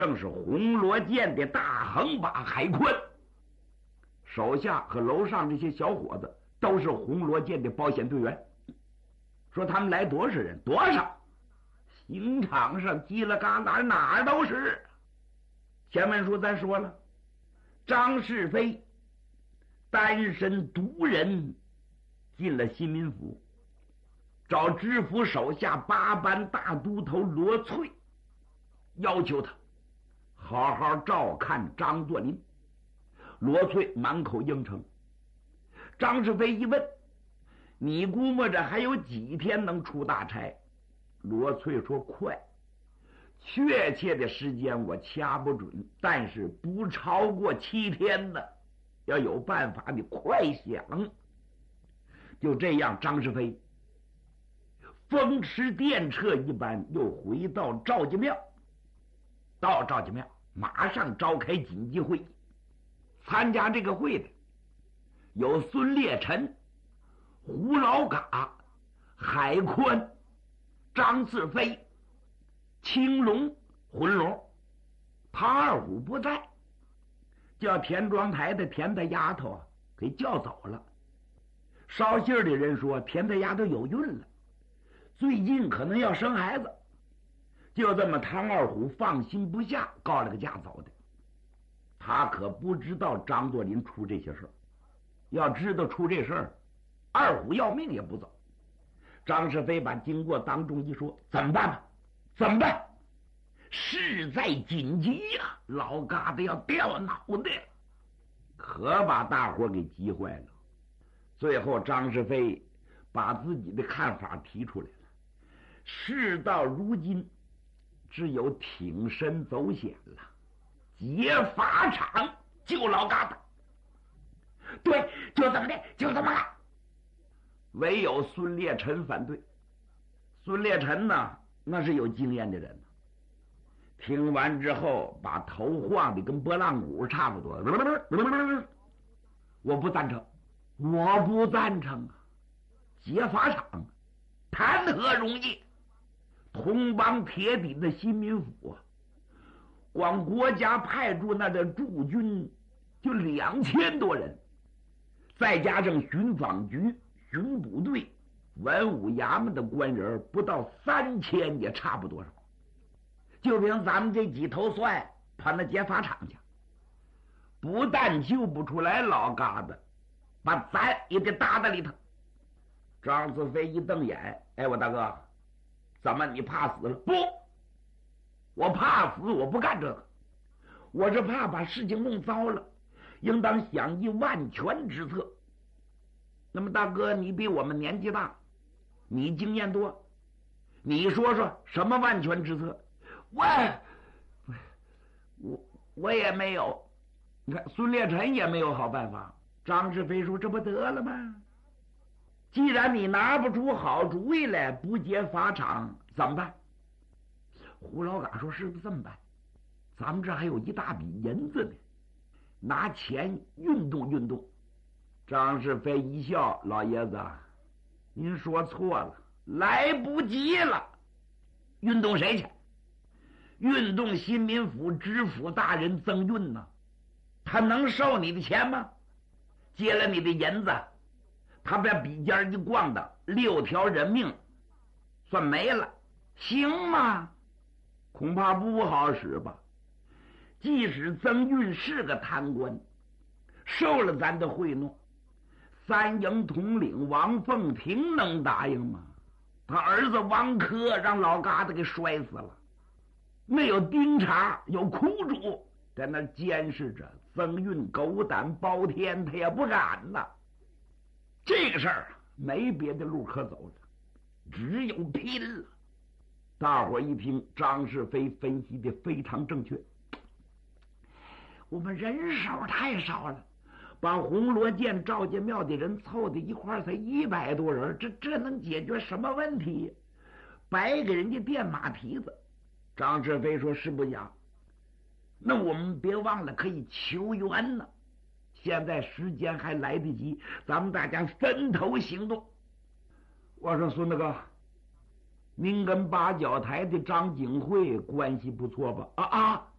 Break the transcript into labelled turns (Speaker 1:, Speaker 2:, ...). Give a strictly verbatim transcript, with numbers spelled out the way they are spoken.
Speaker 1: 正是红罗剑的大横把海坤，手下和楼上这些小伙子都是红罗剑的保险队员。说他们来多少人？多少？刑场上叽了嘎啦哪儿都是。前文书咱说了，张世飞单身独人进了新民府，找知府手下八班大都头罗翠，要求他好好照看张作霖。罗翠满口应承。张世飞一问，你估摸着还有几天能出大差？罗翠说快，确切的时间我掐不准，但是不超过七天的，要有办法你快想。就这样，张世飞风驰电掣一般又回到赵家庙。到赵家庙马上召开紧急会议，参加这个会的有孙烈臣、胡老嘎、海宽、张世飞、青龙、浑龙。唐二虎不在，叫田庄台的田大丫头啊给叫走了。捎信的人说田大丫头有孕了，最近可能要生孩子。就这么唐二虎放心不下，告了个假走的。他可不知道张作霖出这些事儿，要知道出这事儿，二虎要命也不走。张世飞把经过当众一说，怎么办吧？怎么办？事在紧急呀、啊！老疙瘩要掉脑袋了，可把大伙给急坏了。最后张世飞把自己的看法提出来了，事到如今只有挺身走险了，劫法场救老疙瘩。对，就这么的，就这么干。唯有孙烈臣反对。孙烈臣呢，那是有经验的人呢。听完之后，把头晃得跟拨浪鼓差不多。我不赞成，我不赞成啊！劫法场谈何容易？同邦铁底的新民府啊，光国家派驻那的驻军就两千多人，再加上巡防局、巡捕队、文武衙门的官人，不到三千也差不多少。就凭咱们这几头蒜跑那劫法场去，不但救不出来老疙瘩，把咱也得搭在里头。张子飞一瞪眼，哎，我大哥，怎么你怕死了？不，我怕死，我不干这个，我是怕把事情弄糟了，应当想一万全之策。那么大哥，你比我们年纪大，你经验多，你说说什么万全之策？我我我也没有。你看孙烈臣也没有好办法。张世飞说：“这不得了吗？既然你拿不出好主意来，不劫法场怎么办？”胡老嘎说：“是不是这么办？咱们这还有一大笔银子呢，拿钱运动运动。”张世飞一笑：“老爷子，您说错了，来不及了。运动谁去？运动新民府知府大人曾运呢？他能收你的钱吗？借了你的银子，他把笔尖一逛的，六条人命算没了，行吗？恐怕不好使吧。即使曾运是个贪官，受了咱的贿赂，三营统领王凤亭能答应吗？他儿子王珂让老疙瘩给摔死了，没有丁察，有苦主在那监视着。曾运狗胆包天，他也不敢呐。这个事儿没别的路可走了，只有拼了。大伙一听，张世飞分析的非常正确。我们人手太少了，把红罗剑赵家庙的人凑在一块儿才一百多人，这这能解决什么问题？白给人家垫马蹄子。张世飞说：“是不假，那我们别忘了可以求援呢。现在时间还来得及，咱们大家分头行动。”我说：“孙大哥，您跟八角台的张景惠关系不错吧？”啊啊，